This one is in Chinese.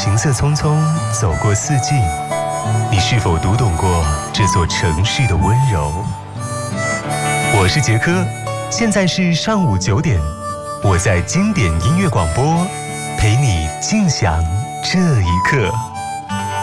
行色匆匆，走过四季，你是否读懂过这座城市的温柔？我是杰科，现在是上午9点，我在经典音乐广播，陪你静享这一刻。